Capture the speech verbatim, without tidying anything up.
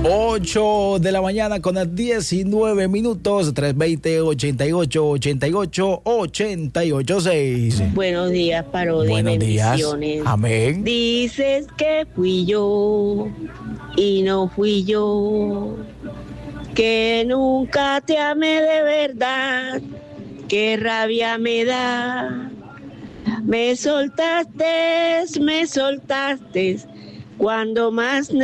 ocho de la mañana con las diecinueve minutos, tres veinte, ochenta y ocho, ochenta y ocho, ochenta y ocho, seis. Buenos días, Parodi. Buenos días. Amén. Dices que fui yo y no fui yo, que nunca te amé de verdad, qué rabia me da. Me soltaste, me soltaste cuando más